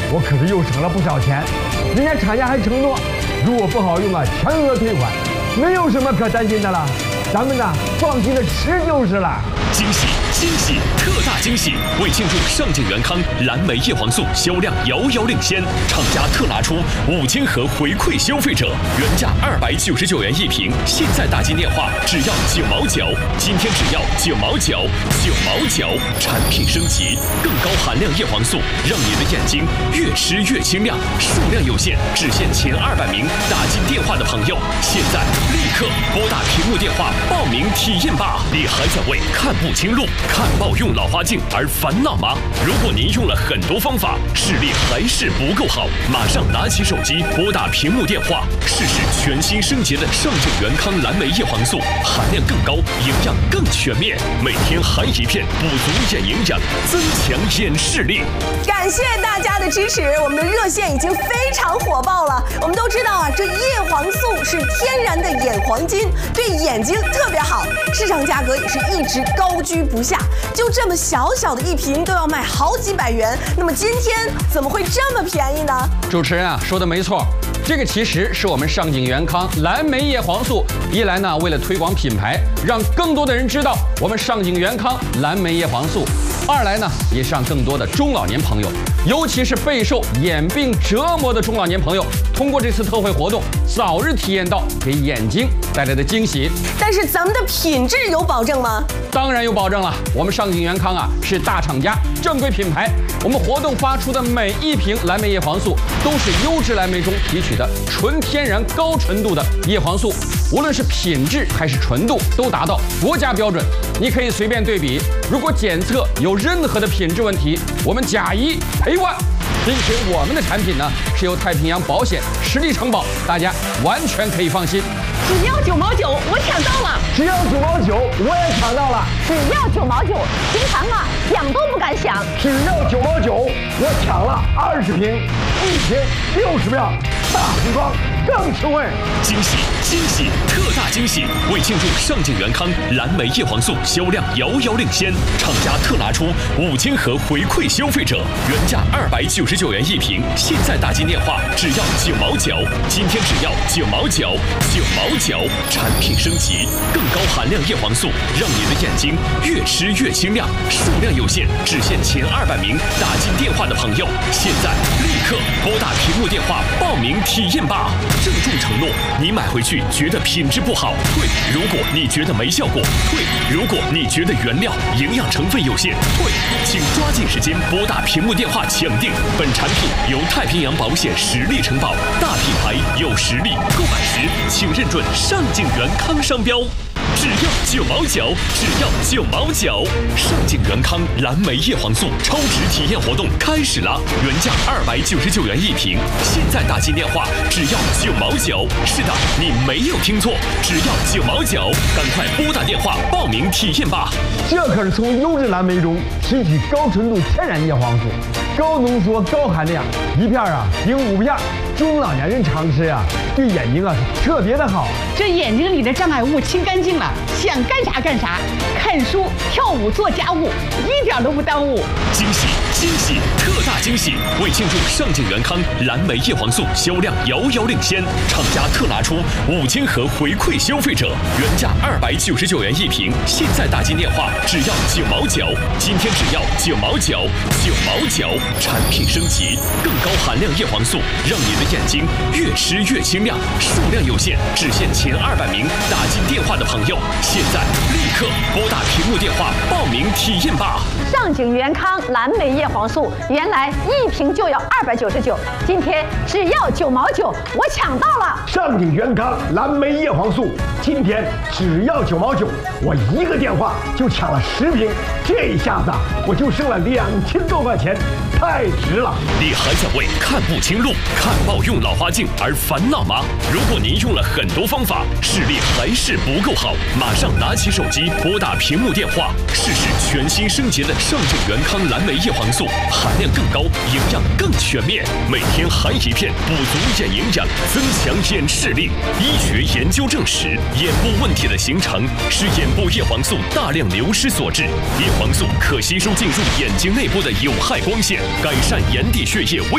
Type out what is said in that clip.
我可是又省了不少钱。人家厂家还承诺，如果不好用啊，全额退款，没有什么可担心的了。咱们呢，放心的吃就是了。 惊喜惊喜特大惊喜！为庆祝上镜元康蓝莓叶黄素销量遥遥领先，厂家特拿出5000盒回馈消费者，原价299元一瓶，现在打进电话只要9毛9，今天只要9毛9，9毛9，产品升级，更高含量叶黄素，让你的眼睛越吃越清亮。数量有限，只限前200名打进电话的朋友，现在立刻拨打屏幕电话报名体验吧！你还在为看不清路、看报用老花镜而烦恼吗？如果您用了很多方法，视力还是不够好，马上拿起手机拨打屏幕电话，试试全新升级的上镜元康蓝莓叶黄素，含量更高，营养更全面，每天含一片，补足眼营养，增强眼视力。 感谢大家的支持，我们的热线已经非常火爆了。我们都知道啊，这叶黄素是天然的眼黄金，对眼睛特别好，市场价格也是一直高居不下。就这么小小的一瓶都要卖好几百元，那么今天怎么会这么便宜呢？ 主持人啊说的没错，这个其实是我们上镜元康蓝莓叶黄素，一来呢为了推广品牌，让更多的人知道我们上镜元康蓝莓叶黄素；二来呢也是让更多的中老年朋友，尤其是备受眼病折磨的中老年朋友，通过这次特惠活动，早日体验到给眼睛带来的惊喜。 但是咱们的品质有保证吗？ 当然有保证了，我们上镜元康啊是大厂家、正规品牌，我们活动发出的每一瓶蓝莓叶黄素都是优质蓝莓中提取的纯天然高纯度的叶黄素，无论是品质还是纯度都达到国家标准。你可以随便对比，如果检测有任何的品质问题，我们假一赔万。并且我们的产品呢是由太平洋保险实力承保，大家完全可以放心。 只要9毛9，我抢到了！ 只要9毛9，我也抢到了！ 只要9毛9，平常啊想都不敢想。 只要9毛9，我抢了20瓶，1瓶60秒，大瓶装更实惠！ 惊喜惊喜特大惊喜！为庆祝上镜元康蓝莓叶黄素销量遥遥领先，厂家特拿出5000盒回馈消费者，原价299元一瓶，现在打进电话只要9毛9，今天只要9毛9，9毛9，产品升级，更高含量叶黄素，让你的眼睛越吃越清亮。数量有限，只限前200名打进电话的朋友，现在立刻拨打屏幕电话报名体验吧！郑重承诺，你买回去觉得品质不好，退；如果你觉得没效果，退；如果你觉得原料、营养成分有限，退。请抓紧时间拨打屏幕电话抢定。本产品由太平洋保险实力承保，大品牌有实力，购买时请认准上镜元康商标。只要9毛9，只要9毛9！上镜元康蓝莓叶黄素超值体验活动开始了，原价299元一瓶，现在打进电话只要9毛9。是的，你没有听错，只要9毛9，赶快拨打电话报名体验吧！ 这可是从优质蓝莓中提取高纯度天然叶黄素，高浓缩高含量，一片啊顶5片，中老年人常吃啊，对眼睛啊是特别的好。 这眼睛里的障碍物清干净了，想干啥干啥，看书、跳舞、做家务，一点都不耽误。 惊喜惊喜特大惊喜！为庆祝上镜元康蓝莓叶黄素销量遥遥领先，厂家特拿出5000盒回馈消费者，原价299元一瓶，现在打进电话只要9毛9，今天只要9毛9，9毛9，产品升级，更高含量叶黄素，让你的眼睛越吃越清亮。数量有限，只限前200名打进电话的朋友，现在立刻拨打屏幕电话报名体验吧！ 上镜元康蓝莓叶黄素原来一瓶就要299，今天只要9毛9，我抢到了！ 上镜元康蓝莓叶黄素，今天只要9毛9，我一个电话就抢了10瓶，这一下子我就剩了2000多块钱，太值了！ 你还在为看不清路、看报用老花镜而烦恼吗？如果您用了很多方法，视力还是不够好，马上拿起手机拨打屏幕电话，试试全新升级的上镜元康蓝莓叶黄素，含量更高，营养更全面，每天含一片，补足眼营养，增强眼视力。医学研究证实，眼部问题的形成是眼部叶黄素大量流失所致。叶黄素可吸收进入眼睛内部的有害光线，改善眼底血液。